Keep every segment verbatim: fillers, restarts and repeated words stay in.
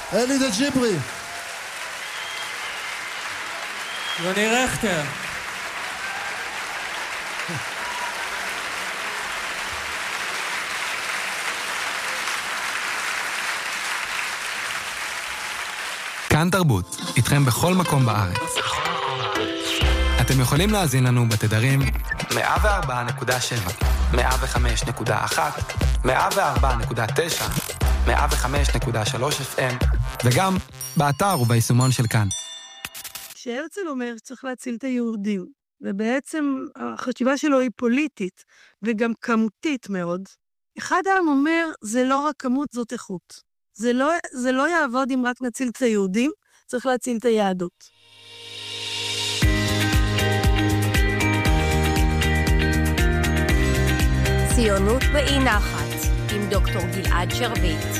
אלי דה ג'יברי. יוני רכטר. כאן תרבות, איתכם בכל מקום בארץ. אתם יכולים להאזין לנו בתדרים מאה וארבע נקודה שבע, מאה וחמש נקודה אחת, מאה וארבע נקודה תשע, מאה וחמש נקודה שלוש אף אם, וגם באתר וביישומון של כאן. כשהרצל אומר שצריך להציל את היהודים, ובעצם החשיבה שלו היא פוליטית, וגם כמותית מאוד, אחד העם אומר, זה לא רק כמות, זאת איכות. זה לא, זה לא יעבוד אם רק נציל את היהודים, צריך להציל את היהדות. ציונות באי נחת, עם דוקטור גלעד שרביט.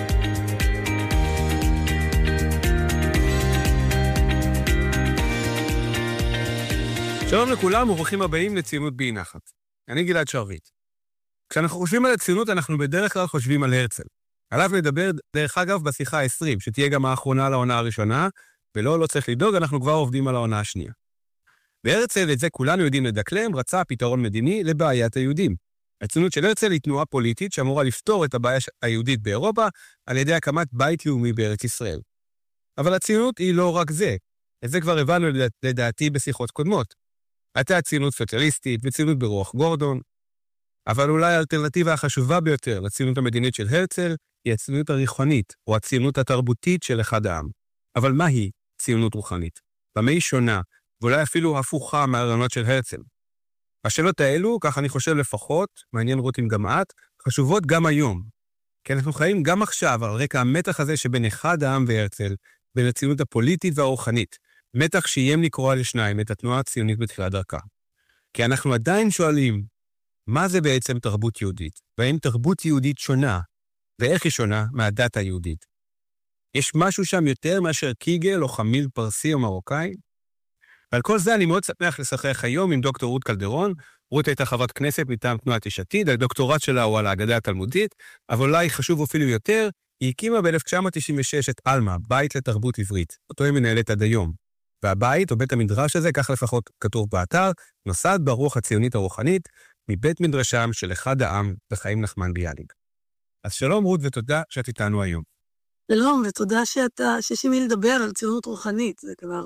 שלום לכולם וברוכים הבאים לציונות באי נחת. אני גלעד שרביט. כשאנחנו חושבים על הציונות, אנחנו בדרך כלל חושבים על הרצל. עליו נדבר, דרך אגב, בשיחה ה-עשרים, שתהיה גם האחרונה לעונה הראשונה, ולא, לא צריך לדאוג, אנחנו כבר עובדים על העונה השנייה. והרצל, את זה כולנו יודעים לדקלם, רצה פתרון מדיני לבעיית היהודים. הציונות של הרצל היא תנועה פוליטית שאמורה לפתור את הבעיה היהודית באירופה, על ידי הקמת בית לאומי בארץ ישראל. אבל הציונות היא לא רק זה. את זה כבר הבנו לדעתי בשיחות קודמות. הייתה ציונות סוציאליסטית וציונות ברוח גורדון, אבל אולי האלטרנטיבה החשובה ביותר לציונות המדינית של הרצל היא הציונות הרוחנית, או הציונות התרבותית של אחד העם. אבל מהי ציונות רוחנית? במה היא שונה, ואולי אפילו הפוכה מהרעיונות של הרצל? השאלות האלו, כך אני חושב לפחות, מעניין רותם גם את, חשובות גם היום. כי אנחנו חיים גם עכשיו על רקע המתח הזה שבין אחד העם והרצל, בין הציונות הפוליטית והרוחנית, מתח שאיים לקרוא לשניים את התנועה הציונית בתחילת דרכה. כי אנחנו עדיין שואלים, מה זה בעצם תרבות יהודית? והאם תרבות יהודית שונה? ואיך היא שונה מהדת היהודית? יש משהו שם יותר מאשר קיגל או חמיל פרסי או מרוקאי? ועל כל זה אני מאוד שמח לשוחח היום עם דוקטור רות קלדרון. רות הייתה חברת כנסת מטעם תנועת יש עתיד, הדוקטורט שלה הוא על ההגדה התלמודית, אבל אולי חשוב אפילו יותר, היא הקימה ב-אלף תשע מאות תשעים ושש את אלמה, בית לתרבות עברית, אותו היא מנהלת עד היום. והבית, או בית המדרש הזה, כך לפחות כתוב באתר, נוסד ברוח הציונית הרוחנית, מבית מדרשם של אחד העם וחיים נחמן ביאליק. אז שלום רות ותודה שאת איתנו היום. שלום ותודה שאתה, שיש עם מי לדבר על ציונות רוחנית, זה כבר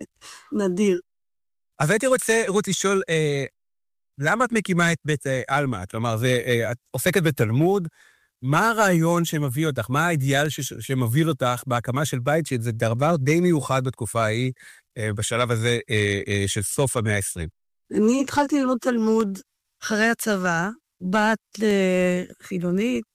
נדיר. אז הייתי רוצה, רות, לשאול, אה, למה את מקימה את בית אה, אלמה? כלומר, זה, אה, את עוסקת בתלמוד, מה הרעיון שמביא אותך? מה האידיאל ש- שמביא אותך בהקמה של בית, שזה דבר די מיוחד בתקופה ההיא, אה, בשלב הזה אה, אה, של סוף המאה ה-עשרים? אני התחלתי ללמוד תלמוד אחרי הצבא, בת חילונית,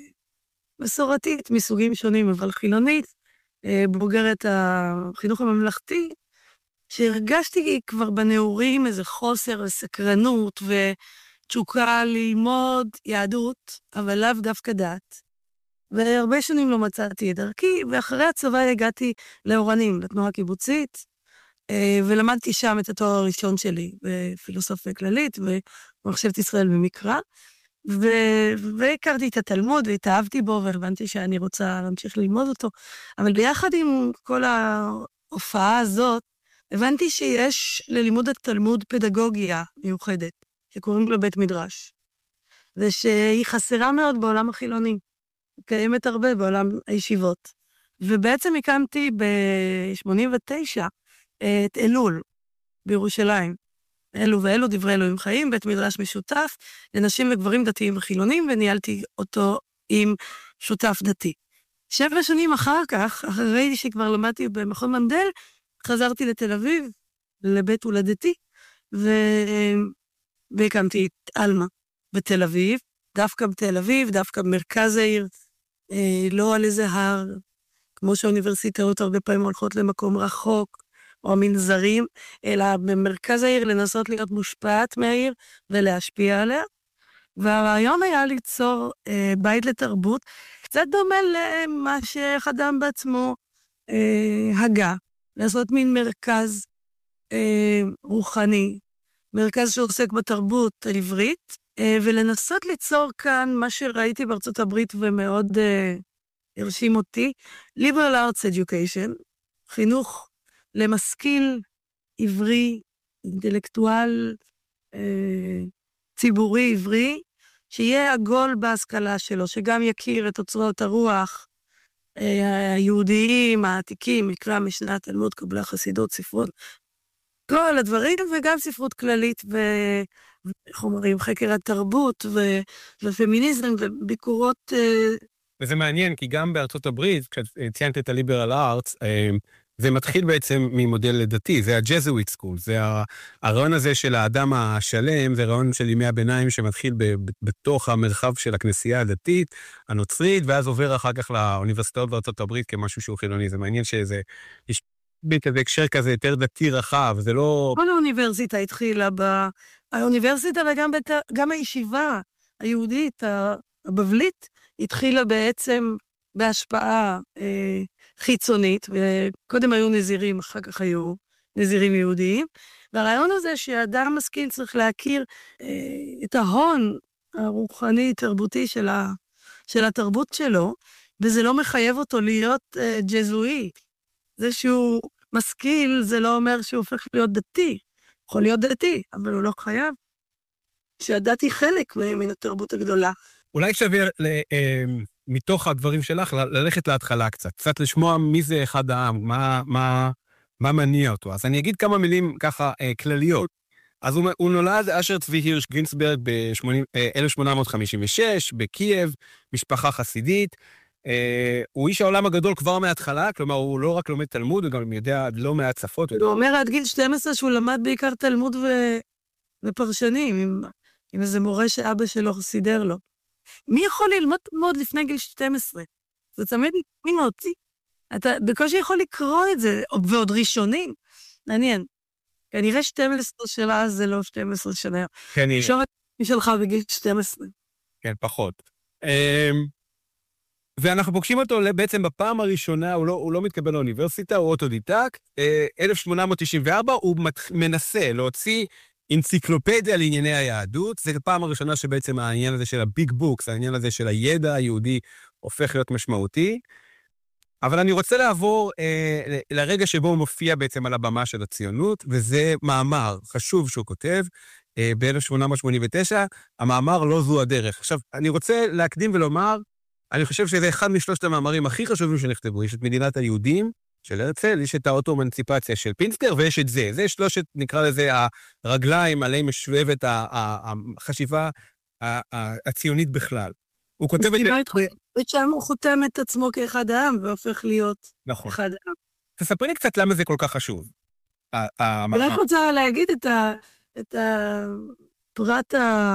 מסורתית מסוגים שונים, אבל חילונית, בוגרת החינוך הממלכתי, שהרגשתי כבר בנעורים איזה חוסר וסקרנות ותשוקה ללמוד יהדות, אבל לאו דווקא דת. והרבה שנים לא מצאתי את דרכי, ואחרי הצבא הגעתי לאורנים, לתנועה הקיבוצית, ולמדתי שם את התואר הראשון שלי, בפילוסופיה כללית, ומחשבת ישראל במקרא, ו- והכרתי את התלמוד, והתאהבתי בו, והבנתי שאני רוצה להמשיך ללמוד אותו, אבל ביחד עם כל ההופעה הזאת, הבנתי שיש ללימוד התלמוד פדגוגיה מיוחדת, שקוראים לו בית מדרש, ושהיא חסרה מאוד בעולם החילוני, קיימת הרבה בעולם הישיבות, ובעצם הקמתי ב-שמונים ותשע, את אלול, בירושלים. אלו ואלו דברי אלוהים חיים, בית מדרש משותף, לנשים וגברים דתיים וחילונים, וניהלתי אותו עם שותף דתי. שבע שנים אחר כך, אחרי שכבר למדתי במכון מנדל, חזרתי לתל אביב, לבית הולדתי, ו... והקמתי את אלמה בתל אביב, דווקא בתל אביב, דווקא במרכז העיר, לא על איזה הר, כמו שהאוניברסיטאות הרבה פעמים הולכות למקום רחוק, או מנזרים, אלא במרכז העיר לנסות להיות מושפעת מהעיר ולהשפיע עליה. והרעיון היה ליצור אה, בית לתרבות, קצת דומה למה שאדם בעצמו אה, הגה, לעשות מין מרכז אה, רוחני, מרכז שעוסק בתרבות העברית, אה, ולנסות ליצור כאן מה שראיתי בארצות הברית ומאוד אה, הרשים אותי. Liberal Arts Education, חינוך למשכיל עברי, אינטלקטואל אה, ציבורי עברי, שיהיה עגול בהשכלה שלו, שגם יכיר את אוצרות הרוח אה, היהודיים, העתיקים, מקרא, משנה, תלמוד, קבלה, חסידות, ספרות, כל הדברים, וגם ספרות כללית וחומרים, חקר התרבות ו... ופמיניזם וביקורות... אה... וזה מעניין, כי גם בארצות הברית, כשציינת את ה-Liberal Arts, אה... זה מתחיל בעצם ממודל דתי, זה ה-Jesuit School, זה הרעיון הזה של האדם השלם, זה רעיון של ימי הביניים שמתחיל בתוך המרחב של הכנסייה הדתית, הנוצרית, ואז עובר אחר כך לאוניברסיטאות בארצות הברית כמשהו שהוא חילוני. זה מעניין שזה, יש כזה הקשר כזה יותר דתי רחב, זה לא... כל האוניברסיטה התחילה ב... האוניברסיטה וגם בת... גם הישיבה היהודית, הבבלית, התחילה בעצם בהשפעה אה, חיצונית, וקודם היו נזירים, אחר כך היו נזירים יהודיים, והרעיון הזה שהאדם משכיל צריך להכיר אה, את ההון הרוחני, תרבותי של, ה, של התרבות שלו, וזה לא מחייב אותו להיות אה, ג'זואי. זה שהוא משכיל, זה לא אומר שהוא הופך להיות דתי. יכול להיות דתי, אבל הוא לא חייב. שהדת היא חלק מן התרבות הגדולה. אולי שווה מתוך הדברים שלך ללכת להתחלה קצת, קצת לשמוע מי זה אחד העם, מה, מה, מה מניע אותו. אז אני אגיד כמה מילים ככה כלליות. אז הוא, הוא נולד אשר צבי הירש גרינצברג ב-אלף שמונה מאות חמישים ושש, בקייב, משפחה חסידית. הוא איש העולם הגדול כבר מההתחלה, כלומר הוא לא רק לומד תלמוד, הוא גם יודע לא מעט שפות. הוא אומר עד גיל שתים עשרה שהוא למד בעיקר תלמוד ו... ופרשנים, עם, עם איזה מורה שאבא שלו סידר לו. מי יכול ללמוד מאוד לפני גיל שתים עשרה? זה תמיד מי מוציא. אתה בקושי יכול לקרוא את זה, ועוד ראשונים. מעניין. כנראה שתים עשרה שלה זה לא שתים עשרה שנה. כנראה. אפשר מי שלך בגיל שתים עשרה. כן, פחות. ואנחנו פוגשים אותו בעצם בפעם הראשונה, הוא לא, הוא לא מתקבל לאוניברסיטה, הוא אוטודידקט. אלף שמונה מאות תשעים וארבע הוא מנסה להוציא אנציקלופדיה לענייני היהדות, זה הפעם הראשונה שבעצם העניין הזה של הביג בוקס, העניין הזה של הידע היהודי הופך להיות משמעותי, אבל אני רוצה לעבור אה, לרגע שבו הוא מופיע בעצם על הבמה של הציונות, וזה מאמר חשוב שהוא כותב, אה, ב-אלף שמונה מאות שמונים ותשע, המאמר לא זו הדרך. עכשיו, אני רוצה להקדים ולומר, אני חושב שזה אחד משלושת המאמרים הכי חשובים שנכתבו, יש את מדינת היהודים, של הרצל, יש את האוטו-אמנציפציה של פינסקר, ויש את זה. זה שלושת, נקרא לזה, הרגליים עליהם משובבת החשיבה הציונית בכלל. הוא כותב את זה... ושם הוא חותם את עצמו כאחד העם, והופך להיות אחד העם. תספרי לי קצת למה זה כל כך חשוב. אני רוצה להגיד את הפרט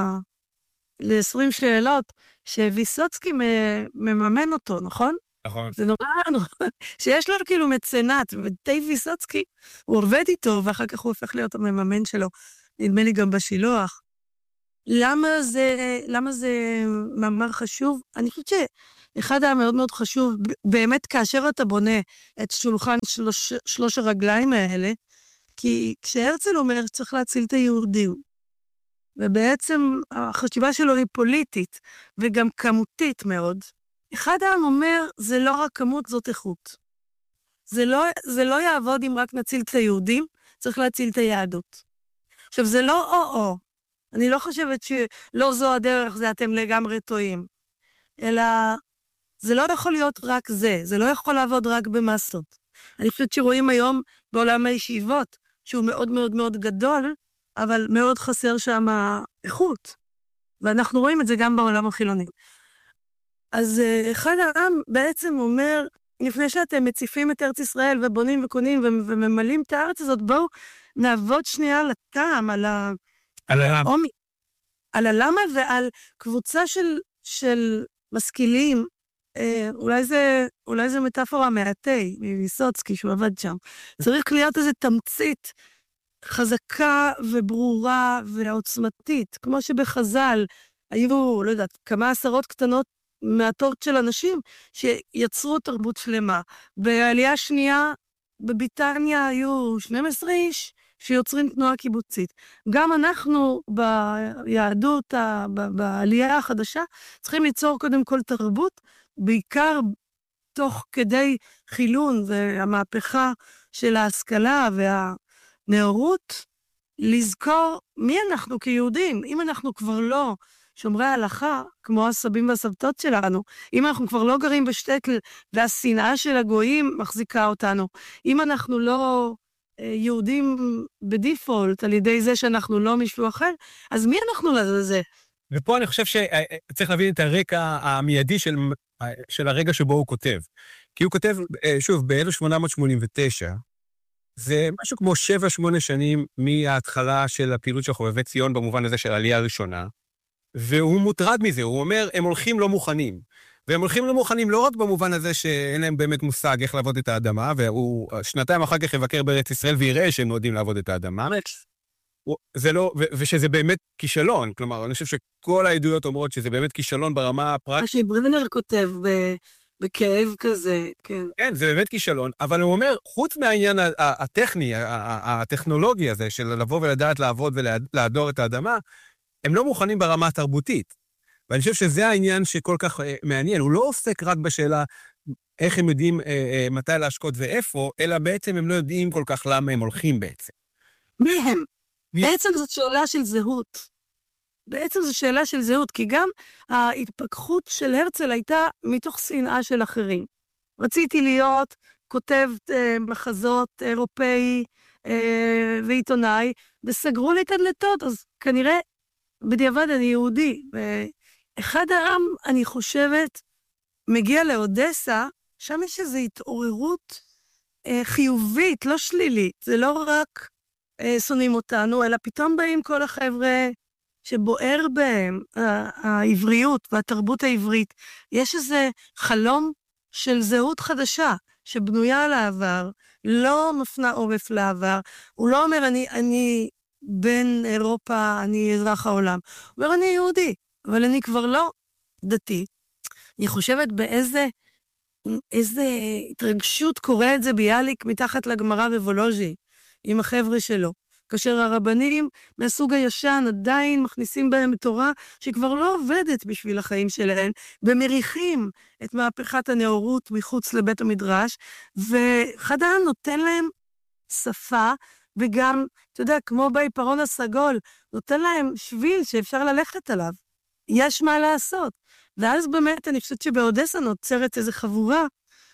ל-עשרים שאלות, שוויסוצקי מממן אותו, נכון? נכון. זה נורא נכון, שיש לו כאילו מצנת, ודי ויסוצקי, הוא עובד איתו, ואחר כך הוא הופך להיות המממן שלו, נדמה לי גם בשילוח. למה זה, למה זה מאמר חשוב? אני חושבת שאחד היה מאוד מאוד חשוב, באמת כאשר אתה בונה את שולחן שלוש, שלוש הרגליים האלה, כי כשהרצל אומר שצריך להציל את היהודים, ובעצם החשיבה שלו היא פוליטית, וגם כמותית מאוד, אחד העם אומר, זה לא רק כמות, זאת איכות. זה לא, זה לא יעבוד אם רק נציל את היהודים, צריך להציל את היהדות. עכשיו, זה לא או-או. אני לא חושבת שלא זו הדרך, זה אתם לגמרי טועים. אלא, זה לא יכול להיות רק זה, זה לא יכול לעבוד רק במסות. אני חושבת שרואים היום בעולם הישיבות, שהוא מאוד מאוד מאוד גדול, אבל מאוד חסר שם איכות. ואנחנו רואים את זה גם בעולם החילוני. אז אחד העם בעצם אומר, לפני שאתם מציפים את ארץ ישראל ובונים וקונים וממלאים את הארץ הזאת, בואו נעבוד שנייה על הטעם, על ה... על הלמה. על הלמה ועל קבוצה של, של משכילים, אה, אולי זה, אולי זה מטאפורה מעטי, מוויסוצקי שהוא עבד שם. צריך להיות איזו תמצית חזקה וברורה ועוצמתית, כמו שבחז"ל היו, לא יודעת, כמה עשרות קטנות מהטורט של אנשים שיצרו תרבות שלמה. בעלייה שנייה, בביטניה היו שנים עשר איש שיוצרים תנועה קיבוצית. גם אנחנו ביהדות, בעלייה החדשה, צריכים ליצור קודם כל תרבות, בעיקר תוך כדי חילון והמהפכה של ההשכלה והנאורות, לזכור מי אנחנו כיהודים. אם אנחנו כבר לא שומרי ההלכה, כמו הסבים והסבתות שלנו, אם אנחנו כבר לא גרים בשטקל, והשנאה של הגויים מחזיקה אותנו, אם אנחנו לא יהודים בדיפולט, על ידי זה שאנחנו לא מישהו אחר, אז מי אנחנו לזה? ופה אני חושב שצריך להבין את הרקע המיידי של, של הרגע שבו הוא כותב. כי הוא כותב, שוב, ב-אלף שמונה מאות שמונים ותשע, זה משהו כמו שבע, שמונה שנים מההתחלה של הפעילות של חובבי ציון, במובן הזה של העלייה הראשונה, והוא מוטרד מזה, הוא אומר, הם הולכים לא מוכנים. והם הולכים לא מוכנים לא רק במובן הזה שאין להם באמת מושג איך לעבוד את האדמה, והוא שנתיים אחר כך יבקר בארץ ישראל ויראה שהם יודעים לעבוד את האדמה. זה לא, ו- ושזה באמת כישלון, כלומר, אני חושב שכל העדויות אומרות שזה באמת כישלון ברמה הפרקטית. מה שברנר כותב ב- בכאב כזה, כן. כן, זה באמת כישלון, אבל הוא אומר, חוץ מהעניין הטכני, הטכנולוגי הזה, של לבוא ולדעת לעבוד ולעדור את האדמה, הם לא מוכנים ברמה התרבותית. ואני חושב שזה העניין שכל כך מעניין. הוא לא עוסק רק בשאלה איך הם יודעים מתי להשקות ואיפה, אלא בעצם הם לא יודעים כל כך למה הם הולכים בעצם. מי הם? בעצם זאת שאלה של זהות. בעצם זו שאלה של זהות, כי גם ההתפכחות של הרצל הייתה מתוך שנאה של אחרים. רציתי להיות כותב אה, מחזות אירופאי אה, ועיתונאי, וסגרו לי את הדלתות, אז כנראה בדיעבד אני יהודי. ואחד העם, אני חושבת, מגיע לאודסה, שם יש איזו התעוררות אה, חיובית, לא שלילית. זה לא רק אה, שונאים אותנו, אלא פתאום באים כל החבר'ה שבוער בהם העבריות והתרבות העברית. יש איזה חלום של זהות חדשה, שבנויה על העבר, לא מפנה עורף לעבר. הוא לא אומר, אני, אני בן אירופה, אני אזרח העולם. הוא אומר, אני יהודי, אבל אני כבר לא דתי. אני חושבת באיזה איזה התרגשות קורה את זה ביאליק מתחת לגמרא בוולוז'י, עם החבר'ה שלו. כאשר הרבנים מהסוג הישן עדיין מכניסים בהם תורה שכבר לא עובדת בשביל החיים שלהם, ומריחים את מהפכת הנאורות מחוץ לבית המדרש, ואחד העם נותן להם שפה, וגם, אתה יודע, כמו בעיפרון הסגול, נותן להם שביל שאפשר ללכת עליו. יש מה לעשות. ואז באמת אני חושבת שבאודסה נוצרת איזו חבורה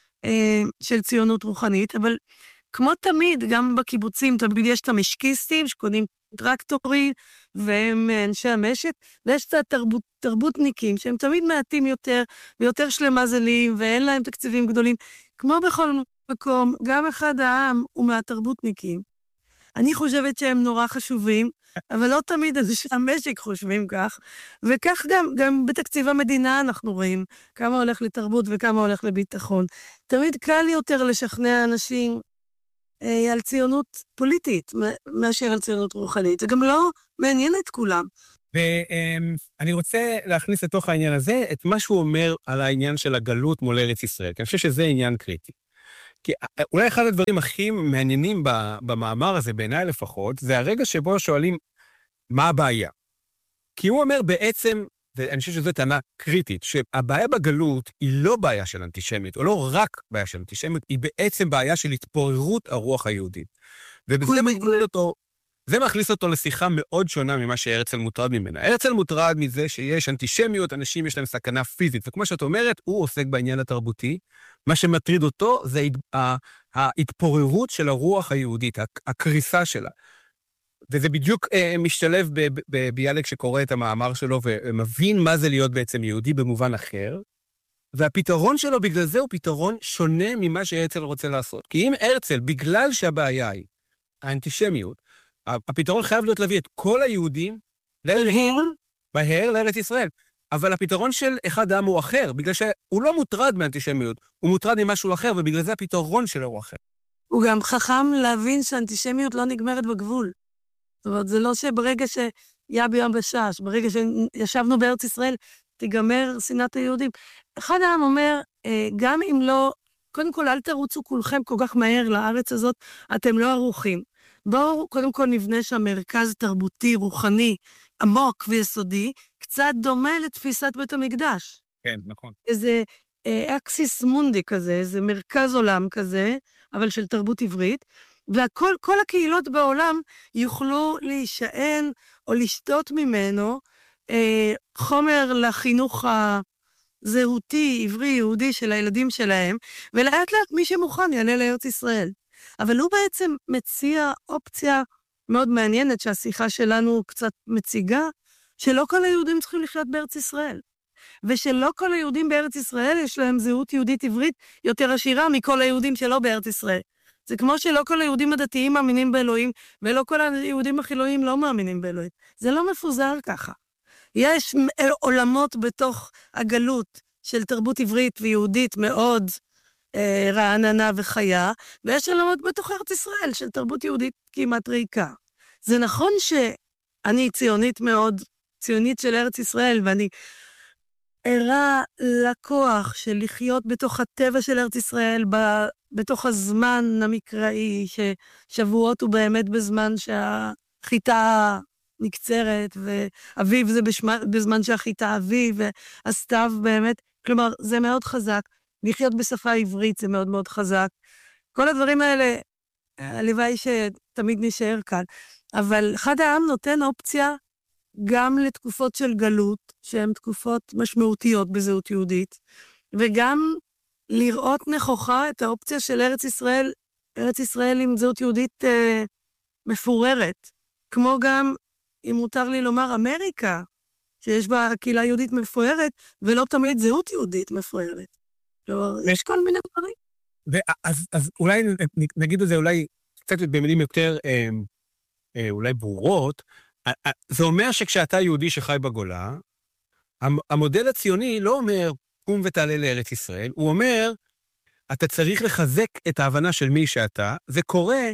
אה, של ציונות רוחנית, אבל כמו תמיד, גם בקיבוצים, תמיד יש את המשקיסטים שקונים טרקטורים, והם אנשי המשק, ויש את התרבות, תרבותניקים, שהם תמיד מעטים יותר, ויותר שלמזלים, ואין להם תקציבים גדולים. כמו בכל מקום, גם אחד העם הוא מהתרבותניקים. אני חושבת שהם נורא חשובים, אבל לא תמיד אנשי המשק חושבים כך, וכך גם, גם בתקציב המדינה אנחנו רואים כמה הולך לתרבות וכמה הולך לביטחון. תמיד קל יותר לשכנע אנשים על ציונות פוליטית, מאשר על ציונות רוחנית. זה גם לא מעניין את כולם. ואני רוצה להכניס לתוך העניין הזה את מה שהוא אומר על העניין של הגלות מול ארץ ישראל, כי אני חושב שזה עניין קריטי. כי אולי אחד הדברים הכי מעניינים במאמר הזה, בעיניי לפחות, זה הרגע שבו שואלים מה הבעיה. כי הוא אומר בעצם, ואני חושב שזו טענה קריטית, שהבעיה בגלות היא לא בעיה של אנטישמיות, או לא רק בעיה של אנטישמיות, היא בעצם בעיה של התפוררות הרוח היהודית. וזה מכניס אותו, זה מכניס אותו לשיחה מאוד שונה ממה שהרצל מוטרד ממנה. הרצל מוטרד מזה שיש אנטישמיות, אנשים יש להם סכנה פיזית, וכמו שאת אומרת, הוא עוסק בעניין התרבותי. מה שמטריד אותו זה ההתפוררות של הרוח היהודית, הקריסה שלה. וזה בדיוק אה, משתלב בביאליק שקורא את המאמר שלו ומבין מה זה להיות בעצם יהודי במובן אחר, והפתרון שלו בגלל זה הוא פתרון שונה ממה שהרצל רוצה לעשות. כי אם הרצל, בגלל שהבעיה היא האנטישמיות, הפתרון חייב להיות להביא את כל היהודים להר, בהר לארץ ישראל. אבל הפתרון של אחד העם הוא אחר, בגלל שהוא לא מוטרד מאנטישמיות, הוא מוטרד ממשהו אחר, ובגלל זה הפתרון שלו הוא אחר. הוא גם חכם להבין שאנטישמיות לא נגמרת בגבול. זאת אומרת, זה לא שברגע שהיה ביום בשש, ברגע שישבנו בארץ ישראל, תיגמר שנאת היהודים. אחד העם אומר, גם אם לא, קודם כל אל תרוצו כולכם כל כך מהר לארץ הזאת, אתם לא ערוכים. בואו קודם כל נבנה שם מרכז תרבותי, רוחני, עמוק ויסודי, קצת דומה לתפיסת בית המקדש. כן, נכון. איזה אקסיס מונדי כזה, זה מרכז עולם כזה, אבל של תרבות עברית, וכל כל הקהילות בעולם יוכלו להישען או לשתות ממנו אה, חומר לחינוך הזהותי, עברי, יהודי של הילדים שלהם, ולאט לאט מי שמוכן יעלה לארץ ישראל. אבל הוא בעצם מציע אופציה מאוד מעניינת שהשיחה שלנו קצת מציגה, שלא כל היהודים צריכים לחיות בארץ ישראל. ושלא כל היהודים בארץ ישראל יש להם זהות יהודית עברית יותר עשירה מכל היהודים שלא בארץ ישראל. זה כמו שלא כל היהודים הדתיים מאמינים באלוהים, ולא כל היהודים החילונים לא מאמינים באלוהים. זה לא מפוזר ככה. יש עולמות בתוך הגלות של תרבות עברית ויהודית מאוד אה, רעננה וחיה, ויש עולמות בתוך ארץ ישראל של תרבות יהודית כמעט ריקה. זה נכון שאני ציונית מאוד, ציונית של ארץ ישראל, ואני ערה לכוח של לחיות בתוך הטבע של ארץ ישראל, ב, בתוך הזמן המקראי, ששבועות הוא באמת בזמן שהחיטה נקצרת, ואביב זה בשמה, בזמן שהחיטה אביב, והסתיו באמת, כלומר, זה מאוד חזק. לחיות בשפה עברית זה מאוד מאוד חזק. כל הדברים האלה, הלוואי שתמיד נשאר כאן. אבל אחד העם נותן אופציה גם לתקופות של גלות, שהן תקופות משמעותיות בזהות יהודית, וגם לראות נכוחה את האופציה של ארץ ישראל, ארץ ישראל עם זהות יהודית אה, מפוררת. כמו גם, אם מותר לי לומר, אמריקה, שיש בה קהילה יהודית מפוארת, ולא תמיד זהות יהודית מפוארת. יש כל מיני דברים. אז, אז אולי נגיד את זה אולי קצת במילים יותר אה, אה, אולי ברורות, זה אומר שכשאתה יהודי שחי בגולה, המודל הציוני לא אומר קום ותעלה לארץ ישראל, הוא אומר, אתה צריך לחזק את ההבנה של מי שאתה, זה קורה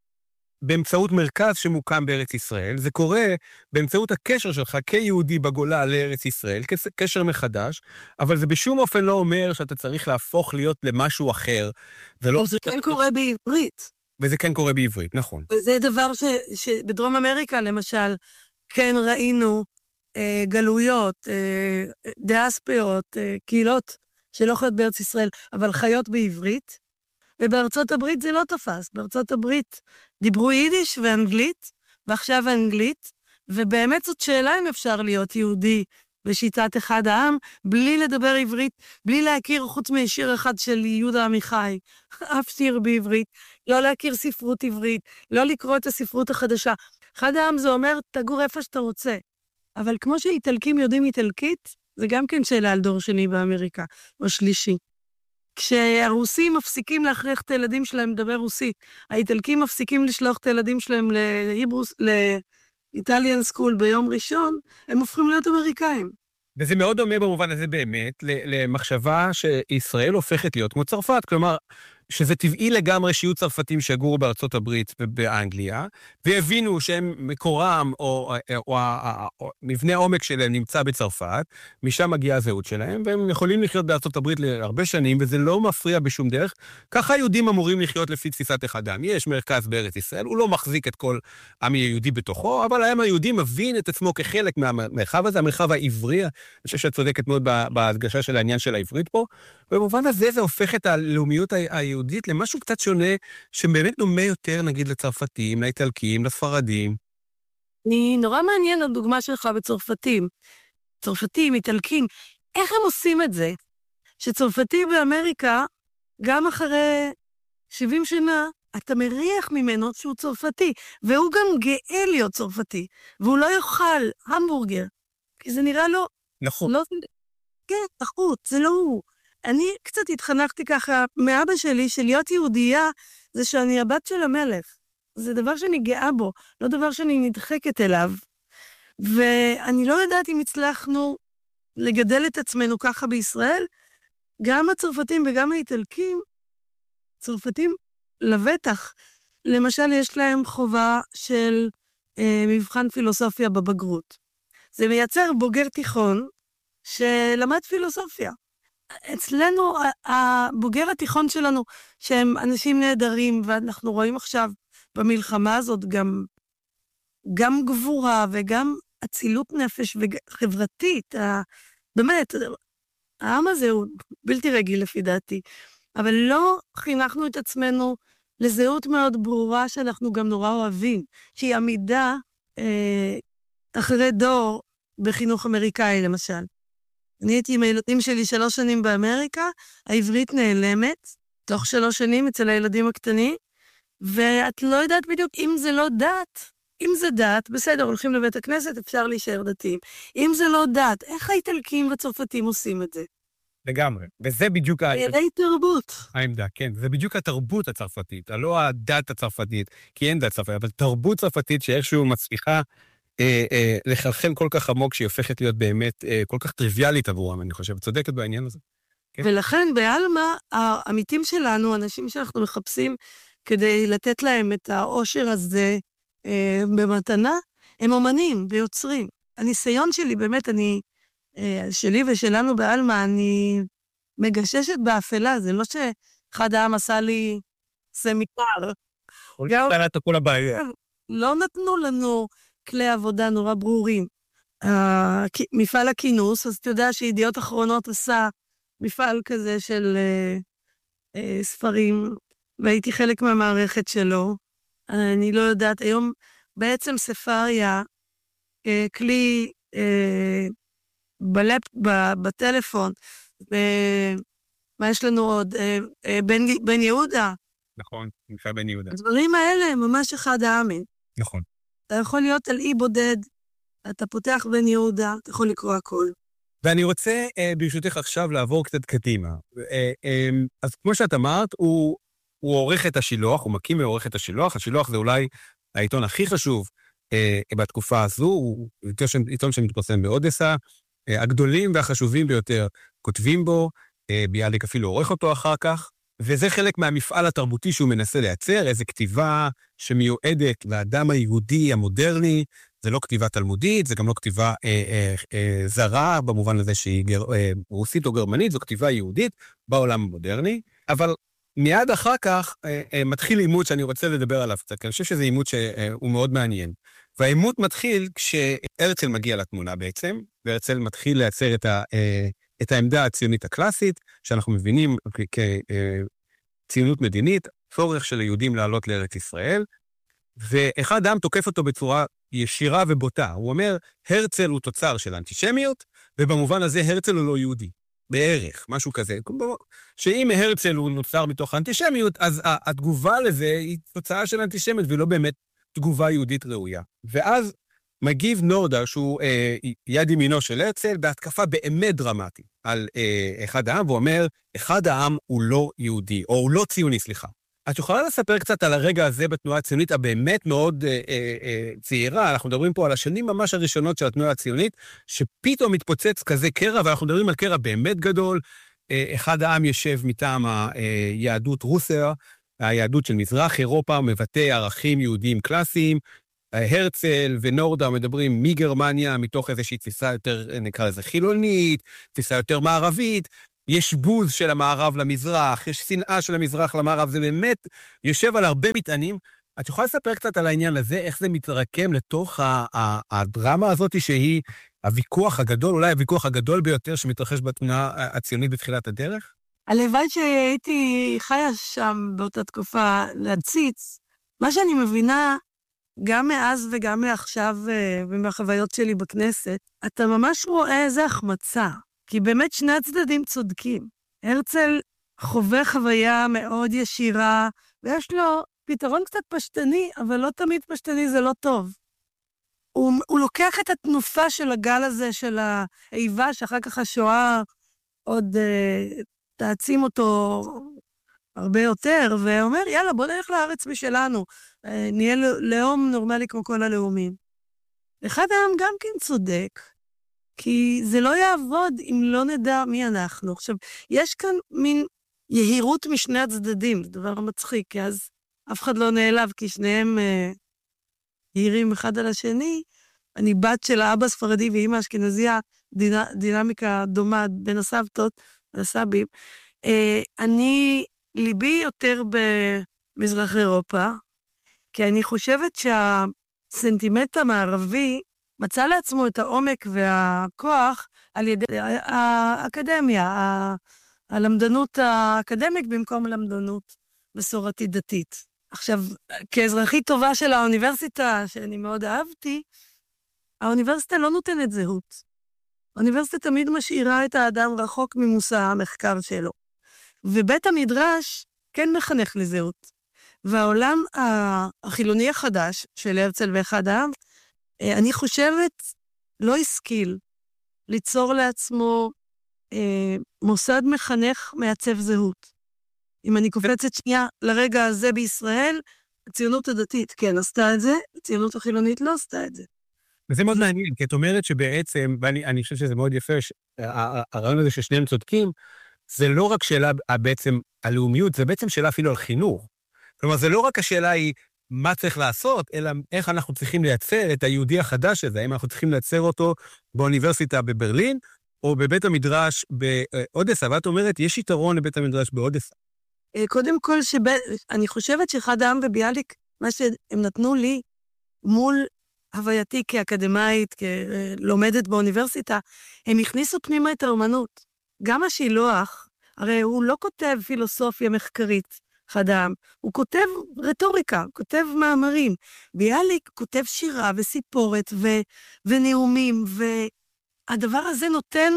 באמצעות מרכז שמוקם בארץ ישראל, זה קורה באמצעות הקשר שלך כיהודי בגולה לארץ ישראל, קשר מחדש, אבל זה בשום אופן לא אומר שאתה צריך להפוך להיות למשהו אחר. ולא... זה כן קורה בעברית. וזה כן קורה בעברית, נכון. וזה דבר ש, שבדרום אמריקה, למשל, כן ראינו אה, גלויות, אה, דיאספורות, אה, קהילות שלא חיות בארץ ישראל, אבל חיות בעברית, ובארצות הברית זה לא תפס. בארצות הברית דיברו יידיש ואנגלית, ועכשיו אנגלית, ובאמת זאת שאלה אם אפשר להיות יהודי בשיטת אחד העם, בלי לדבר עברית, בלי להכיר חוץ משיר אחד של יהודה עמיחי, אף שיר בעברית, לא להכיר ספרות עברית, לא לקרוא את הספרות החדשה. אחד העם זה אומר, תגור איפה שאתה רוצה. אבל כמו שאיטלקים יודעים איטלקית, זה גם כן שאלה על דור שני באמריקה, או שלישי. כשהרוסים מפסיקים להכריח את הילדים שלהם לדבר רוסית, האיטלקים מפסיקים לשלוח את הילדים שלהם להיברוס, לאיטליאן סקול ביום ראשון, הם הופכים להיות אמריקאים. וזה מאוד דומה במובן הזה באמת למחשבה שישראל הופכת להיות כמו צרפת, כלומר, שזה טבעי לגמרי שיהיו צרפתים שיגורו בארצות הברית ובאנגליה, והבינו שהם מקורם או, או, או, או, או מבנה העומק שלהם נמצא בצרפת, משם מגיעה הזהות שלהם, והם יכולים לחיות בארצות הברית להרבה שנים, וזה לא מפריע בשום דרך. ככה היהודים אמורים לחיות לפי תפיסת אחד העם. יש מרכז בארץ ישראל, הוא לא מחזיק את כל עם היהודי בתוכו, אבל העם היהודי מבין את עצמו כחלק מהמרחב הזה, המרחב העברי. אני חושב שאת צודקת מאוד בהדגשה של העניין של העברית פה, ובמובן הזה זה הופך את הלאומיות היהודית למשהו קצת שונה, שבאמת דומה יותר, נגיד, לצרפתים, לאיטלקים, לספרדים. אני נורא מעניין הדוגמה שלך בצרפתים. צרפתים, איטלקים, איך הם עושים את זה? שצרפתי באמריקה, גם אחרי שבעים שנה, אתה מריח ממנו שהוא צרפתי, והוא גם גאה להיות צרפתי, והוא לא יאכל המבורגר, כי זה נראה לו... נכון. לא... כן, תחוץ, זה לא הוא. אני קצת התחנכתי ככה מאבא שלי, שלהיות יהודייה זה שאני הבת של המלך. זה דבר שאני גאה בו, לא דבר שאני נדחקת אליו. ואני לא יודעת אם הצלחנו לגדל את עצמנו ככה בישראל, גם הצרפתים וגם האיטלקים, צרפתים לבטח, למשל יש להם חובה של אה, מבחן פילוסופיה בבגרות. זה מייצר בוגר תיכון שלמד פילוסופיה. אצלנו, הבוגר התיכון שלנו, שהם אנשים נהדרים, ואנחנו רואים עכשיו במלחמה הזאת גם, גם גבורה וגם אצילות נפש וחברתית, באמת, העם הזה הוא בלתי רגיל לפי דעתי, אבל לא חינכנו את עצמנו לזהות מאוד ברורה שאנחנו גם נורא אוהבים, שהיא עמידה אה, אחרי דור בחינוך אמריקאי למשל. אני הייתי עם הילדים שלי שלוש שנים באמריקה, העברית נעלמת, תוך שלוש שנים אצל הילדים הקטנים, ואת לא יודעת בדיוק אם זה לא דת. אם זה דת, בסדר, הולכים לבית הכנסת, אפשר להישאר דתיים. אם זה לא דת, איך האיטלקים והצרפתים עושים את זה? לגמרי, וזה בדיוק... ידי תרבות. העמדה, כן, זה בדיוק התרבות הצרפתית, לא הדת הצרפתית, כי אין דת צרפתית, אבל תרבות צרפתית שאיכשהו מצליחה אה, אה, לחלחל כל כך עמוק, שהיא הופכת להיות באמת אה, כל כך טריוויאלית עבורם, אני חושב, צודקת בעניין הזה. כן? ולכן באלמה, העמיתים שלנו, אנשים שאנחנו מחפשים כדי לתת להם את העושר הזה אה, במתנה, הם אומנים ויוצרים. הניסיון שלי, באמת, אני... שלי ושלנו באלמה, אני מגששת באפלה, זה לא שאחד העם עשה לי סמינר. לא נתנו לנו כלי עבודה נורא ברורים. מפעל הכינוס, אז אתה יודע שידיעות אחרונות עשה מפעל כזה של ספרים, והייתי חלק מהמערכת שלו. אני לא יודעת, היום בעצם ספריה, כלי... בלפ, בטלפון, מה יש לנו עוד? בן, בן יהודה. נכון, נקרא בן יהודה. הדברים האלה הם ממש אחד העמים. נכון. אתה יכול להיות על אי בודד, אתה פותח בן יהודה, אתה יכול לקרוא הכל. ואני רוצה, ברשותך עכשיו, לעבור קצת קדימה. אז כמו שאת אמרת, הוא, הוא עורך את השילוח, הוא מקים ועורך את השילוח. השילוח זה אולי העיתון הכי חשוב בתקופה הזו, הוא עיתון שמתפרסם באודסה, הגדולים והחשובים ביותר כותבים בו, ביאליק אפילו עורך אותו אחר כך, וזה חלק מהמפעל התרבותי שהוא מנסה לייצר, איזו כתיבה שמיועדת לאדם היהודי המודרני, זה לא כתיבה תלמודית, זה גם לא כתיבה אה, אה, אה, זרה, במובן הזה שהיא גר, אה, רוסית או גרמנית, זו כתיבה יהודית בעולם המודרני, אבל מיד אחר כך אה, אה, מתחיל עימות שאני רוצה לדבר עליו קצת, כי אני חושב שזה עימות שהוא מאוד מעניין. והעימות מתחיל כשהרצל מגיע לתמונה בעצם, והרצל מתחיל לייצר את, ה, את העמדה הציונית הקלאסית, שאנחנו מבינים כציונות מדינית, צורך של היהודים לעלות לארץ ישראל, ואחד העם תוקף אותו בצורה ישירה ובוטה. הוא אומר, הרצל הוא תוצר של אנטישמיות, ובמובן הזה הרצל הוא לא יהודי. בערך, משהו כזה. שאם הרצל הוא נוצר מתוך האנטישמיות, אז התגובה לזה היא תוצאה של אנטישמיות, ולא באמת תגובה יהודית ראויה. ואז מגיב נורדה, שהוא אה, יד ימינו של הרצל, בהתקפה באמת דרמטית על אה, אחד העם, והוא אומר, אחד העם הוא לא יהודי, או הוא לא ציוני, סליחה. את יכולה לספר קצת על הרגע הזה בתנועה הציונית, הבאמת מאוד אה, אה, צעירה, אנחנו מדברים פה על השנים ממש הראשונות של התנועה הציונית, שפתאום מתפוצץ כזה קרע, ואנחנו מדברים על קרע באמת גדול, אה, אחד העם יושב מטעם היהדות רוסיה, היהדות של מזרח אירופה, מבטא ערכים יהודיים קלאסיים, הרצל ונורדה מדברים מגרמניה, מתוך איזושהי תפיסה יותר, נקרא לזה חילונית, תפיסה יותר מערבית, יש בוז של המערב למזרח, יש שנאה של המזרח למערב, זה באמת יושב על הרבה מטענים. את יכולה לספר קצת על העניין הזה, איך זה מתרקם לתוך הדרמה הזאת, שהיא הוויכוח הגדול, אולי הוויכוח הגדול ביותר שמתרחש בתנועה הציונית בתחילת הדרך? הלוואי שהייתי חיה שם באותה תקופה להציץ, מה שאני מבינה, גם מאז וגם מעכשיו ומהחוויות שלי בכנסת, אתה ממש רואה איזה החמצה, כי באמת שני הצדדים צודקים. הרצל חווה חוויה מאוד ישירה, ויש לו פתרון קצת פשטני, אבל לא תמיד פשטני זה לא טוב. הוא, הוא לוקח את התנופה של הגל הזה, של האיבה, שאחר כך השואה עוד uh, תעצים אותו הרבה יותר, ואומר, יאללה, בוא נלך לארץ משלנו, uh, נהיה לאום נורמלי כמו כל הלאומים. אחד העם גם כן צודק, כי זה לא יעבוד אם לא נדע מי אנחנו. עכשיו, יש כאן מין יהירות משני הצדדים, זה דבר מצחיק, כי אז אף אחד לא נעלב, כי שניהם uh, יהירים אחד על השני. אני בת של האבא ספרדי ואמא אשכנזיה, דינה, דינמיקה דומה בין הסבתות והסבים. Uh, אני, ליבי יותר במזרח אירופה, כי אני חושבת שהסנטימנט המערבי מצא לעצמו את העומק והכוח על ידי האקדמיה, הלמדנות האקדמית במקום למדנות מסורתית דתית. עכשיו, כאזרחית טובה של האוניברסיטה, שאני מאוד אהבתי, האוניברסיטה לא נותנת זהות. האוניברסיטה תמיד משאירה את האדם רחוק ממושא המחקר שלו. ובית המדרש כן מחנך לזהות. והעולם החילוני החדש של הרצל ואחד העם, אני חושבת, לא השכיל ליצור לעצמו אה, מוסד מחנך מעצב זהות. אם אני קופצת שנייה לרגע הזה בישראל, הציונות הדתית כן עשתה את זה, הציונות החילונית לא עשתה את זה. וזה מאוד מעניין, כי את אומרת שבעצם, ואני אני חושב שזה מאוד יפה, הרעיון הזה ששניהם צודקים, זה לא רק שאלה בעצם הלאומיות, זה בעצם שאלה אפילו על חינוך. כלומר, זה לא רק השאלה היא מה צריך לעשות, אלא איך אנחנו צריכים לייצר את היהודי החדש הזה, האם אנחנו צריכים לייצר אותו באוניברסיטה בברלין, או בבית המדרש באודסה. ואת אומרת, יש יתרון לבית המדרש באודסה. קודם כל, שב... אני חושבת שאחד העם וביאליק, מה שהם נתנו לי מול הווייתי כאקדמאית, כלומדת באוניברסיטה, הם הכניסו פנימה את האומנות. גם השילוח, הרי הוא לא כותב פילוסופיה מחקרית, אחד העם, הוא כותב רטוריקה, הוא כותב מאמרים. ביאליק כותב שירה וסיפורת ו... ונאומים, והדבר הזה נותן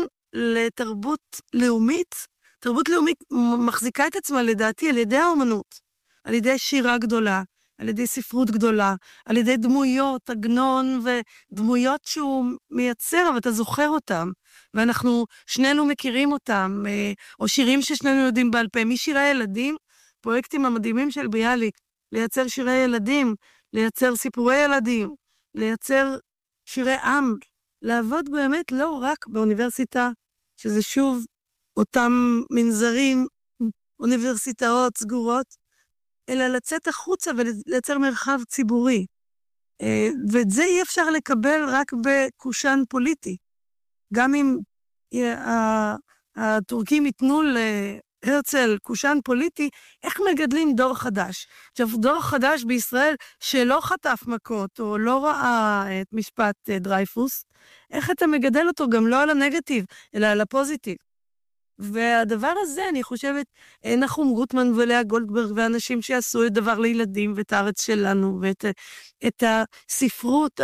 לתרבות לאומית, תרבות לאומית מחזיקה את עצמה לדעתי על ידי האומנות, על ידי שירה גדולה, על ידי ספרות גדולה, על ידי דמויות, עגנון ודמויות שהוא מייצר, אבל אתה זוכר אותם, ואנחנו שנינו מכירים אותם, או שירים ששנינו יודעים בעל פה, משירי ילדים, פרויקטים המדהימים של ביאליק, לייצר שירי ילדים, לייצר סיפורי ילדים, לייצר שירי עם, לעבוד באמת לא רק באוניברסיטה, שזה שוב אותם מנזרים, אוניברסיטאות סגורות, אלא לצאת החוצה ולייצר מרחב ציבורי. ואת זה אי אפשר לקבל רק בקושן פוליטי. גם אם הטורקים ייתנו להרצל קושן פוליטי, איך מגדלים דור חדש? עכשיו, דור חדש בישראל שלא חטף מכות, או לא ראה את משפט דרייפוס, איך אתה מגדל אותו גם לא על הנגטיב, אלא על הפוזיטיב? והדבר הזה, אני חושבת, נחום גוטמן ולאה גולדברג, ואנשים שעשו את דבר לילדים, ואת הארץ שלנו, ואת את הספרות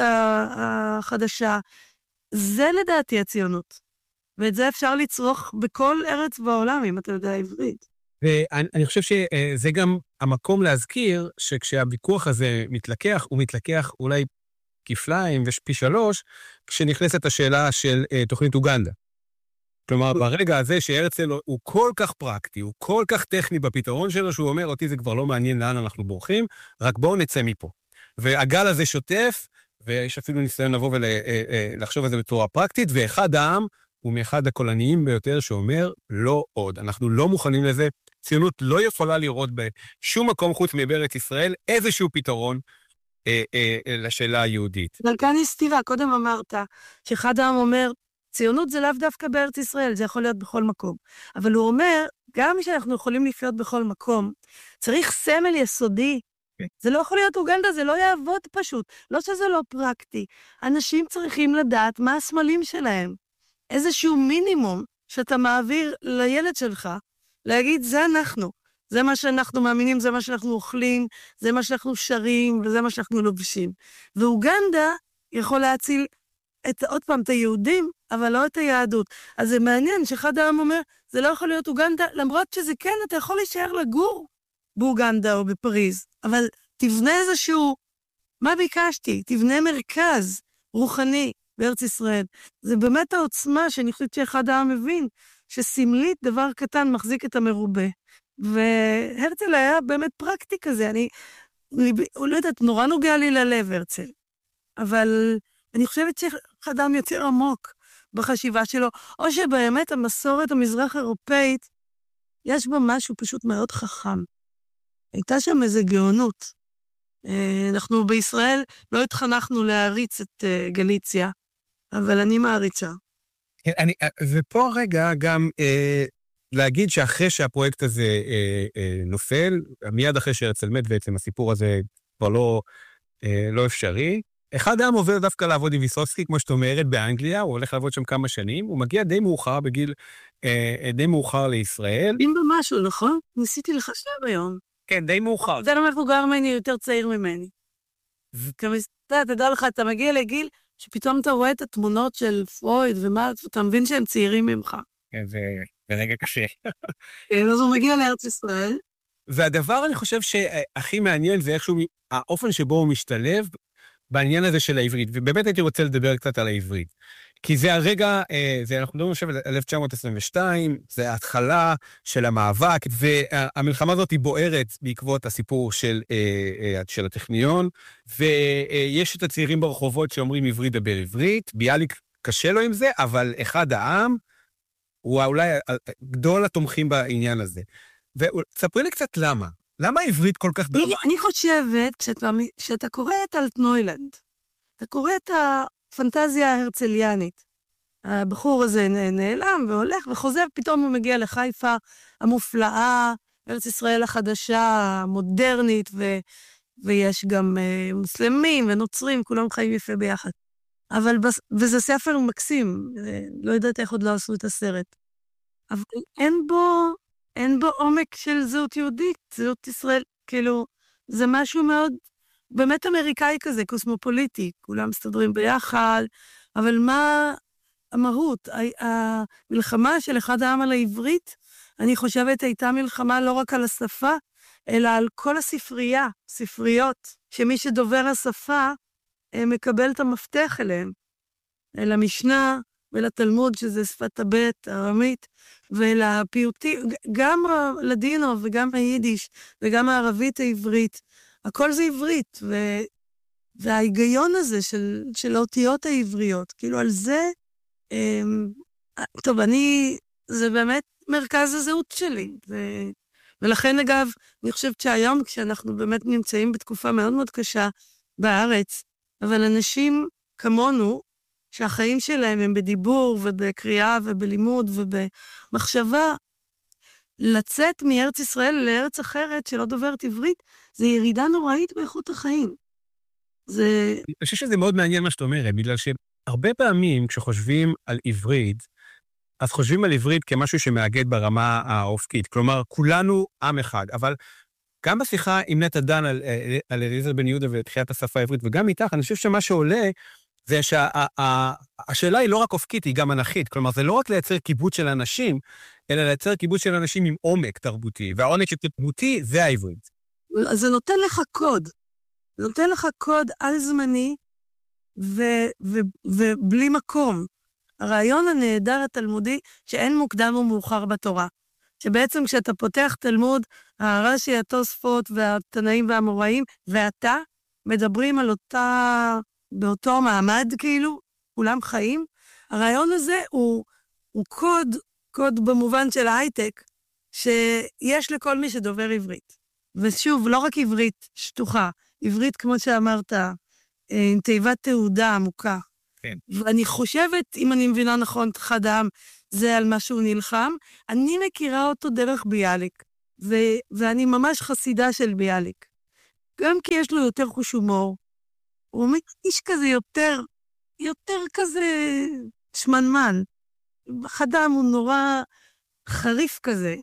החדשה, זה לדעתי הציונות. ואת זה אפשר לצרוך בכל ארץ בעולם, אם אתה יודע עברית. ואני חושב שזה גם המקום להזכיר, שכשהוויכוח הזה מתלקח, הוא מתלקח אולי כפליים ופי שלוש, כשנכנסת השאלה של תוכנית אוגנדה. כלומר, ברגע הזה שהרצל הוא כל כך פרקטי, הוא כל כך טכני בפתרון שלו, שהוא אומר, אותי זה כבר לא מעניין לאן אנחנו בורחים, רק בואו נצא מפה. והגל הזה שוטף, ויש אפילו ניסיון לבוא ולחשוב על זה בצורה פרקטית, ואחד העם הוא מאחד הקולניים ביותר שאומר, לא עוד. אנחנו לא מוכנים לזה, ציונות לא יכולה לראות בשום מקום חוץ מבארץ ישראל, איזשהו פתרון אה, אה, לשאלה היהודית. אבל כאן יש סתירה, קודם אמרת, שאחד העם אומר, ציונות זה לאו דווקא בארץ ישראל, זה יכול להיות בכל מקום. אבל הוא אומר, גם שאנחנו יכולים לחיות בכל מקום, צריך סמל יסודי. Okay. זה לא יכול להיות אוגנדה, זה לא יעבוד פשוט. לא שזה לא פרקטי. אנשים צריכים לדעת מה הסמלים שלהם. איזשהו מינימום שאתה מעביר לילד שלך, להגיד, זה אנחנו. זה מה שאנחנו מאמינים, זה מה שאנחנו אוכלים, זה מה שאנחנו שרים, וזה מה שאנחנו לובשים. ואוגנדה יכול להציל את, עוד פעם, את היהודים, אבל לא את היהדות. אז זה מעניין שאחד העם אומר, זה לא יכול להיות אוגנדה, למרות שזה כן, אתה יכול להישאר לגור באוגנדה או בפריז, אבל תבנה איזשהו, מה ביקשתי? תבנה מרכז רוחני בארץ ישראל. זה באמת העוצמה שאני חושבת שאחד העם מבין, שסמלית דבר קטן מחזיק את המרובה. והרצל היה באמת פרקטי כזה, אני, אני לא יודעת, נורא נוגע לי ללב הרצל, אבל אני חושבת שאחד העם יותר עמוק בחשיבה שלו, או שבאמת המסורת המזרח אירופאית, יש בה משהו פשוט מאוד חכם. הייתה שם איזו גאונות. אנחנו בישראל לא התחנכנו להריץ את גליציה, אבל אני מעריצה. אני, ופה רגע גם אה, להגיד שאחרי שהפרויקט הזה אה, אה, נופל, מיד אחרי שהרצל מת בעצם הסיפור הזה כבר לא, אה, לא אפשרי, אחד העם עובר דווקא לעבוד עם ויסוצקי, כמו שאת אומרת, באנגליה, הוא הולך לעבוד שם כמה שנים, הוא מגיע די מאוחר בגיל, אה, די מאוחר לישראל. אם במשהו, נכון? ניסיתי לחשב היום. כן, די מאוחר. זה לא מבוגר ממני, יותר צעיר ממני. אתה תדע לך, אתה מגיע לגיל שפתאום אתה רואה את התמונות של פרויד ומה, ואתה מבין שהם צעירים ממך. כן, זה רגע קשה. אז הוא מגיע לארץ ישראל. והדבר, אני חושב שהכי מעניין זה איכשהו, האופן שבו הוא משתלב בעניין הזה של העברית, ובאמת הייתי רוצה לדבר קצת על העברית. כי זה הרגע, זה, אנחנו מדברים עכשיו על אלף תשע מאות עשרים ושתיים, זה ההתחלה של המאבק, והמלחמה הזאת היא בוערת בעקבות הסיפור של, של הטכניון, ויש את הצעירים ברחובות שאומרים עברית דבר עברית, ביאליק קשה לו עם זה, אבל אחד העם, הוא אולי גדול התומכים בעניין הזה. וספרי לי קצת למה. למה העברית כל כך... אני, אני חושבת, כשאתה, כשאתה קורא את אלטנוילנד, אתה קורא את הפנטזיה ההרצליאנית. הבחור הזה נעלם והולך וחוזר, פתאום הוא מגיע לחיפה המופלאה, ארץ ישראל החדשה, המודרנית, ו, ויש גם uh, מוסלמים ונוצרים, כולם חיים יפה ביחד. אבל, בס, וזה ספר מקסים, לא יודעת איך עוד לא עשו את הסרט. אבל אין בו... אין בו עומק של זהות יהודית, זהות ישראל, כאילו, זה משהו מאוד, באמת אמריקאי כזה, קוסמופוליטי, כולם מסתדרים ביחד, אבל מה המהות? המלחמה של אחד העם על העברית, אני חושבת הייתה מלחמה לא רק על השפה, אלא על כל הספרייה, ספריות, שמי שדובר השפה, מקבל את המפתח אליהם, אל המשנה, ולתלמוד, שזה שפת הבית, הארמית, ולפיוטי, גם לדינו וגם היידיש, וגם הערבית העברית, הכל זה עברית, ו... וההיגיון הזה של, של האותיות העבריות, כאילו על זה, אמ... טוב, אני, זה באמת מרכז הזהות שלי, ו... ולכן אגב, אני חושבת שהיום, כשאנחנו באמת נמצאים בתקופה מאוד מאוד קשה בארץ, אבל אנשים כמונו, שהחיים שלהם הם בדיבור ובקריאה ובלימוד ובמחשבה, לצאת מארץ ישראל לארץ אחרת שלא דוברת עברית, זה ירידה נוראית באיכות החיים. זה... אני חושב שזה מאוד מעניין מה שאת אומרת, בגלל שהרבה פעמים כשחושבים על עברית, אז חושבים על עברית כמשהו שמאגד ברמה האופקית, כלומר, כולנו עם אחד, אבל גם בשיחה עם נטע דן על, על אליעזר בן יהודה ותחיית השפה העברית, וגם איתך, אני חושב שמה שעולה, זה שהשאלה היא לא רק אופקית, היא גם אנכית. כלומר, זה לא רק לייצר קיבוץ של אנשים, אלא לייצר קיבוץ של אנשים עם עומק תרבותי, והעומק תרבותי זה העברית. אז זה נותן לך קוד. זה נותן לך קוד על זמני, ו- ו- ובלי מקום. הרעיון הנהדר התלמודי, שאין מוקדם ומאוחר בתורה. שבעצם כשאתה פותח תלמוד, הרש"י, התוספות והתנאים והאמוראים, ואתה מדברים על אותה... באותו מעמד, כאילו, כולם חיים. הרעיון הזה הוא, הוא קוד, קוד במובן של ההייטק, שיש לכל מי שדובר עברית. ושוב, לא רק עברית שטוחה, עברית, כמו שאמרת, עם תיבת תעודה עמוקה. כן. ואני חושבת, אם אני מבינה נכון, אחד העם, זה על מה שהוא נלחם. אני מכירה אותו דרך ביאליק, ו- ואני ממש חסידה של ביאליק. גם כי יש לו יותר חוש הומור, הוא אומר, איש כזה יותר, יותר כזה שמנמן. חדם הוא נורא חריף כזה.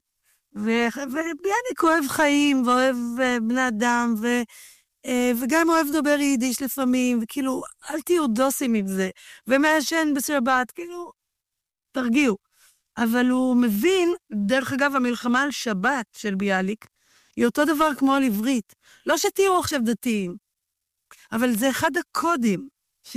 וביאליק אוהב חיים, ואוהב בני אדם, ו, וגם אוהב לדבר יידיש לפעמים, וכאילו, אל תהיו דוסים עם זה. ומעשן בשבת, כאילו, תרגיעו. אבל הוא מבין, דרך אגב, המלחמה על שבת של ביאליק, היא אותו דבר כמו על עברית. לא שתהיו עכשיו דתיים, אבל זה אחד הקודים ש,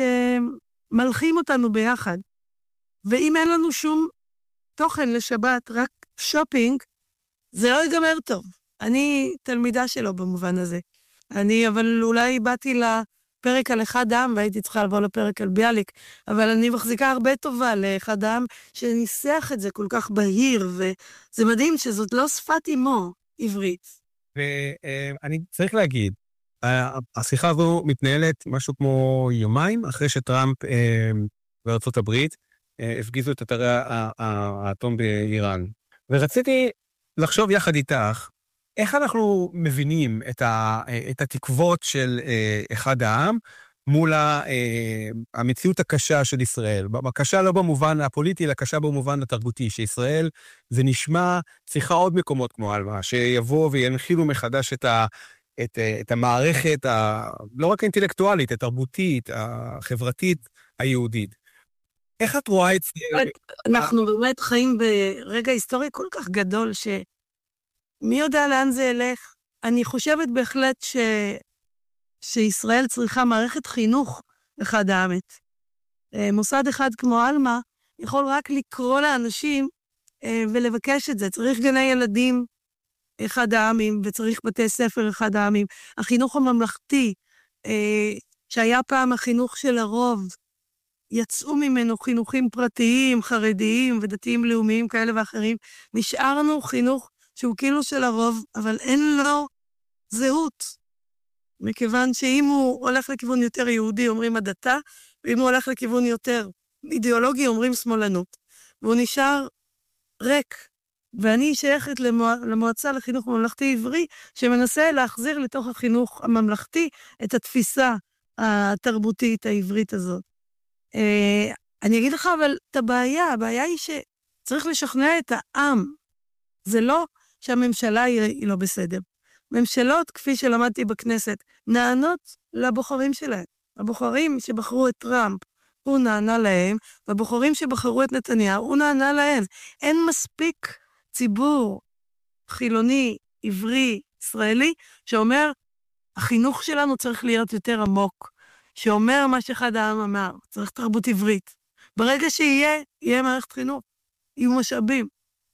שמלכים אותנו ביחד. ואם אין לנו שום תוכן לשבת, רק שופינג, זה לא ייגמר טוב. אני תלמידה שלו במובן הזה. אני, אבל אולי באתי לפרק על אחד העם, והייתי צריכה לבוא לפרק על ביאליק, אבל אני מחזיקה הרבה טובה לאחד העם, שניסח את זה כל כך בהיר, וזה מדהים שזאת לא שפת אמו עברית. ואני צריך להגיד, השיחה הזו מתנהלת משהו כמו יומיים, אחרי שטראמפ בארצות הברית הפגיזו את אתרי האטום באיראן. ורציתי לחשוב יחד איתך, איך אנחנו מבינים את, ה, את התקוות של אחד העם, מול המציאות הקשה של ישראל. הקשה לא במובן הפוליטי, אלא קשה במובן התרבותי, שישראל, זה נשמע, צריכה עוד מקומות כמו אלמה, שיבוא וינחילו מחדש את, ה, את, את המערכת, ה, לא רק האינטלקטואלית, התרבותית, החברתית, היהודית. איך את רואה את זה? אנחנו באמת חיים ברגע היסטורי כל כך גדול, שמי יודע לאן זה ילך? אני חושבת בהחלט ש... שישראל צריכה מערכת חינוך אחד האמת. מוסד אחד כמו אלמה יכול רק לקרוא לאנשים ולבקש את זה. צריך גני ילדים אחד העמים, וצריך בתי ספר אחד העמים. החינוך הממלכתי, שהיה פעם החינוך של הרוב, יצאו ממנו חינוכים פרטיים, חרדיים ודתיים לאומיים כאלה ואחרים. נשארנו חינוך שהוא כאילו של הרוב, אבל אין לו זהות. מכיוון שאם הוא הולך לכיוון יותר יהודי, אומרים הדתה, ואם הוא הולך לכיוון יותר אידיאולוגי, אומרים שמאלנות. והוא נשאר ריק. ואני שייכת למוע... למועצה לחינוך ממלכתי עברי, שמנסה להחזיר לתוך החינוך הממלכתי את התפיסה התרבותית העברית הזאת. אה, אני אגיד לך אבל את הבעיה, הבעיה היא שצריך לשכנע את העם. זה לא שהממשלה היא, היא לא בסדר. ממשלות, כפי שלמדתי בכנסת, נענות לבוחרים שלהם. הבוחרים שבחרו את טראמפ, הוא נענה להם, והבוחרים שבחרו את נתניהו, הוא נענה להם. אין מספיק ציבור חילוני, עברי, ישראלי, שאומר, החינוך שלנו צריך להיות יותר עמוק, שאומר מה שאחד העם אמר, צריך תרבות עברית. ברגע שיהיה, יהיה מערכת חינוך, יהיו משאבים.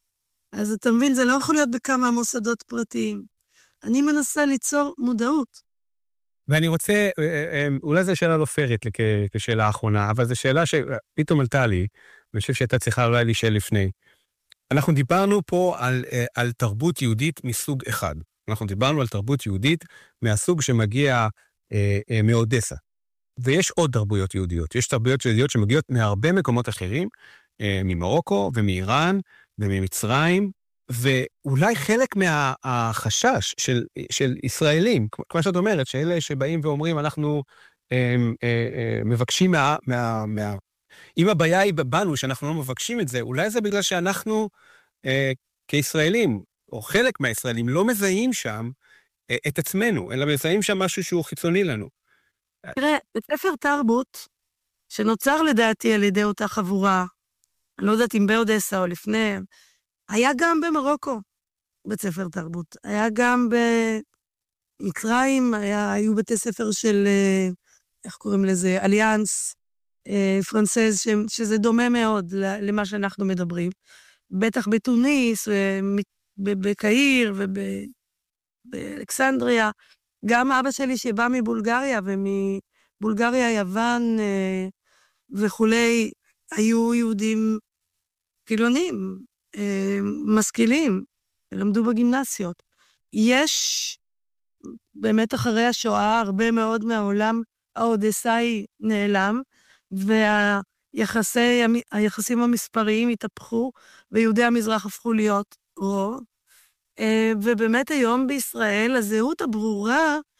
אז אתה מבין, זה לא יכול להיות בכמה מוסדות פרטיים. אני מנסה ליצור מודעות. ואני רוצה, אולי זו שאלה לא פיירית כשאלה האחרונה, אבל זו שאלה שפתאום עלתה לי, ואני חושב שהייתה צריכה אולי להישאל לפני. אנחנו דיברנו פה על, על תרבות יהודית מסוג אחד. אנחנו דיברנו על תרבות יהודית מהסוג שמגיע אה, אה, מאודסה. ויש עוד תרבויות יהודיות. יש תרבויות יהודיות שמגיעות מהרבה מקומות אחרים, אה, ממרוקו ומאיראן וממצרים, ואולי חלק מהחשש של, של ישראלים, כמו שאת אומרת, שאלה שבאים ואומרים, אנחנו אה, אה, אה, מבקשים מה... מה, מה אם הבעיה היא בנו שאנחנו לא מבקשים את זה, אולי זה בגלל שאנחנו אה, כישראלים, או חלק מהישראלים, לא מזהים שם אה, את עצמנו, אלא מזהים שם משהו שהוא חיצוני לנו. תראה, בית ספר תרבות, שנוצר לדעתי על ידי אותה חבורה, אני לא יודעת אם באודסה או לפני, היה גם במרוקו בית ספר תרבות, היה גם במצרים, היה, היו בתי ספר של, איך קוראים לזה, אליאנס, פרנסז, ש, שזה דומה מאוד למה שאנחנו מדברים. בטח בתוניס, בקהיר ובאלכסנדריה. גם אבא שלי שבא מבולגריה, ומבולגריה, יוון וכולי, היו יהודים חילונים, משכילים, למדו בגימנסיות. יש באמת אחרי השואה הרבה מאוד מהעולם האודסאי נעלם, והיחסים המספריים התהפכו, ויהודי המזרח הפכו להיות רוב. ובאמת היום בישראל, הזהות הברורה